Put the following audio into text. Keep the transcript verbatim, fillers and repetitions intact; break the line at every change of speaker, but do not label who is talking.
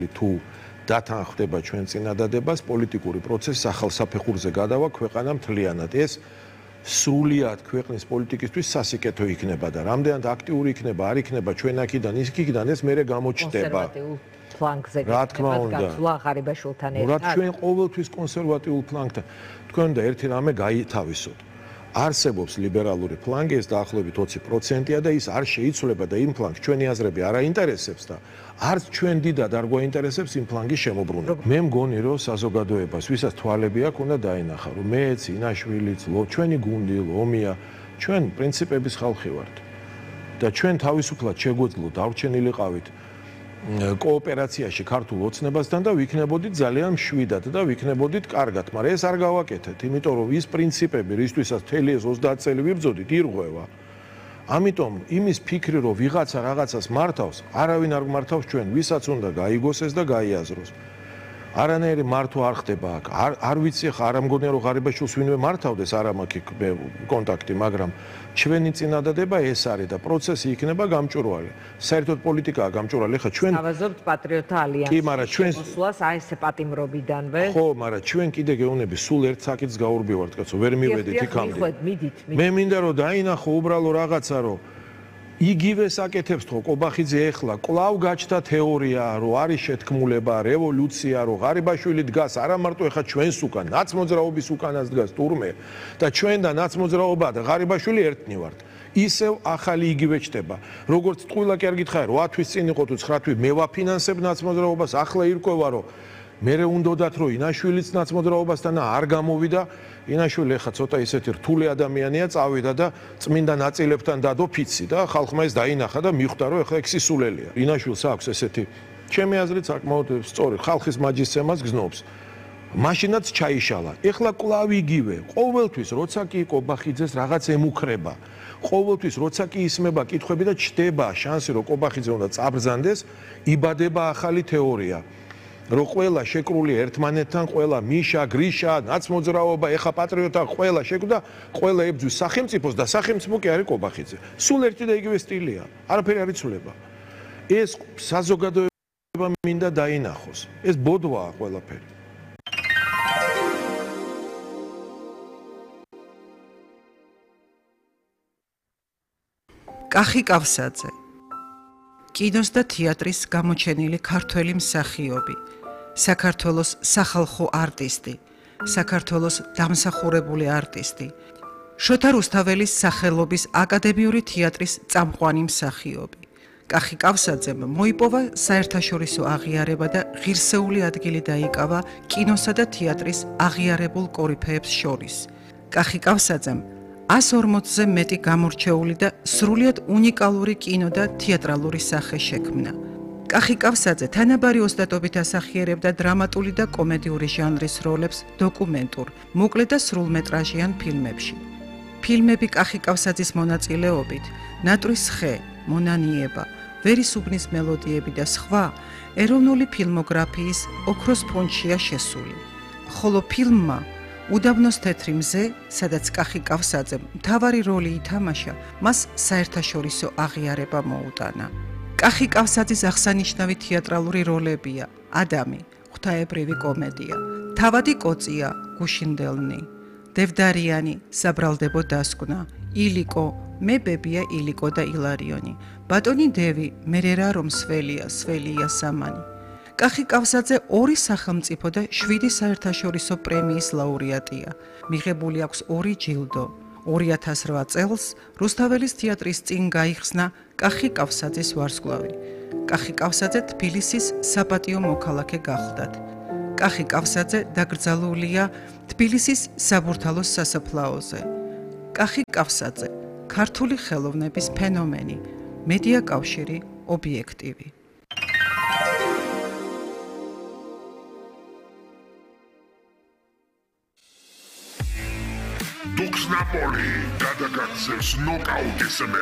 თუ დათანხმდება ჩვენ წინადადებას, პოლიტიკური პროცესი ახალ საფეხურზე გადავა ქვეყანა მთლიანად. ეს სრულიად ქვეყნის პოლიტიკისთვის სასიკეთო იქნება და რამდენად აქტიური იქნება, არ იქნება ჩვენ აქედან ის იქიდან ეს მერე გამოჩნდება.
ფლანგზე
რა თქმა უნდა,
გაცვლა ღარიბაშვილთან
ერთად. რა ჩვენ ყოველთვის კონსერვატიულ ფლანგთან თქვენ და ერთი რამე გაითავისოთ. არსებობს ლიბერალური ფლანგი, ეს დაახლოებით ოცი პროცენტია და ის არ შეიცვლება და იმ ფლანგს ჩვენი აზრები არ აინტერესებს და არც ჩვენ დიდად არ გვაინტერესებს იმ ფლანგის შემოbrunება. მე მგონი რომ საზოგადოებას, ვისაც თვალები აქვს, უნდა დაინახა, რომ მეც, ინაშვილიც, ჩვენი გუნდი, ლომია, ჩვენ პრინციპების ხალხი ვართ. და ჩვენ თავისუფლად შეგვეძლოთ დარჩენილიყავით კოოპერაციაში ქართულ ოცნებასთან და ვიქნებოდით ძალიან მშვიდად და ვიქნებოდით კარგად, მაგრამ ეს არ გავაკეთეთ, იმიტომ რომ ის პრინციპები, რისთვისაც მთელი ეს ოცდაათ წელი ვიბრძოდით, ირღვევა. ამიტომ იმის ფიქრი, რომ ვიღაცა რაღაცას მართავს, არავინ არ მართავს ჩვენ, ვისაც უნდა გაიგოს ეს და გაიაზროს. არანაირი მართვა არ ხდება აქ. არ არ ვიცი ხა არ ამგონია რომ ღარიბაშვილს ვინმე მართავდეს, არ ამაქვს კონტაქტი, მაგრამ ჩვენი წინადადება ეს არის და პროცესი იქნება გამჭვირვალე. საერთოდ პოლიტიკაა გამჭვირვალე, ხა ჩვენ
გავაზრდით პატრიოტთა ალიანსის.
კი, მაგრამ ჩვენ
მოსვლას აი ესე პატიმრობიდანვე.
ხო, მაგრამ ჩვენ კიდე გეუბნები, სულ ერთ საკითხს გაურბივართ, კაცო, ვერ მივედით იქამდე. მე მინდა რომ დაინახო უბრალო რაღაცა, რომ იგივე საკეთებს თქო კობახიძე ეხლა კვლავ გაჩნდა თეორია რომ არის შეთქმულება, რევოლუცია, რომ ღარიბაშვილი დგას არა მარტო ეხლა ჩვენს უკან, ნაცმოძრაობის უკანაც დგას თურმე და ჩვენ და ნაცმოძრაობა და ღარიბაშვილი ერთნი ვართ. ისევ ახალი იგივე ჩდება. როგორც ტყუილა კი არ გითხარი, რვა თვის წინ იყო თუ ცხრა თვის მე ვაფინანსებ ნაცმოძრაობას, ახლა ირკვევა რომ მერე უნდათ რომ ინაშვილიც ნაცმოძრაობასთან არ გამოვიდა. ინაშვილი ხა ცოტა ისეთი რთული ადამიანია, წავიდა და წმინდა ნაწილებთან დადო ფიცი და ხალხმა ეს დაინახა და მიხვდა რომ ეხლა ექსისულელია. ინაშვილს აქვს ესეთი ჩემი აზრით საკმაოდ სწორი ხალხის მაჯისცემას გზნობს. მაშინაც ჩაიშალა. ეხლა კვლავ იგივე. ყოველთვის როცა კი კობახიძეს რაღაც ემუქრება. ყოველთვის როცა კი ისმება კითხვები და ჩდება შანსი რომ კობახიძე უნდა წაბრძანდეს, იბადება ახალი თეორია. რომ ყველა შეკრული ერთმანეთთან, ყველა მიშა, გრიშა, ნაცმოძრაობა, ეხა პატრიოტა, ყველა შეკვდა, ყველა ებძვის სახელმწიფოს და სახელმწიფო კი არის კობახიძე. სულ ერთი და იგივე სტილია. არაფერი არ იცვლება. ეს საზოგადოება მინდა დაინახოს. ეს ბოდვაა ყველაფერი.
კახი კავსაძე. კინოს და თეატრის გამოჩენილი ქართველი მსახიობი. საქართველოს სახალხო არტისტი, საქართველოს დამსახურებული არტისტი, შოთა რუსთაველის სახელობის აკადემიური თეატრის წამყვანი მსახიობი. კახი კავსაძემ მოიპოვა საერთაშორისო აღიარება და ღირსეული ადგილი დაიკავა კინოსა და თეატრის აღიარებულ კორიფეებს შორის. კახი კავსაძემ ას ორმოცზე მეტი გამორჩეული და სრულიად უნიკალური კინო და თეატრალური სახე შექმნა. კახი კავსაძე თანაბარი ოსტატობით ასახიერებდა დრამატული და კომედიური ჟანრის როლებს დოკუმენტურ, მოკლე და სრულმეტრაჟიან ფილმებში. ფილმები კახი კავსაძის მონაწილეობით, ნატრის ხე, მონანიება, ვერისუბნის მელოდიები და სხვა ეროვნული ფილმოგრაფიის ოქროს ფონდშია შესული. ხოლო ფილმმა უდაბნოს თეთრი მზე, სადაც კახი კავსაძემ მთავარი როლი ითამაშა, მას საერთაშორისო აღიარება მოუტანა. კახი კავსაძის აღსანიშნავი თეატრალური როლებია: ადამი, ღვთაებრივი კომედია, თავადი კოწია, გუშინდელნი, დევდარიანი, საბრალდებო დასკვნა, ილიკო, მე ბებია ილიკო და ილარიონი, ბატონი დევი, მერერა რომ სველია, სველია სამანი. კახი კავსაძე ორი სახელმწიფო და შვიდი საერთაშორისო პრემიის ლაურეატია. მიღებული აქვს ორი ჯილდო. ორი ათას რვა წელს რუსთაველის თეატრის წინ გაიხსნა კახი კავსაძის ვარსკვლავი. კახი კავსაძე თბილისის საპატიო მოქალაქე გახლდათ. კახი კავსაძე დაკრძალულია თბილისის საბურთალოს სასაფლაოზე. კახი კავსაძე, ქართული ხელოვნების ფენომენი, მედია კავშირი, ობიექტივი.
Dux Napoli, გადაგაქცევს ნოკაუტის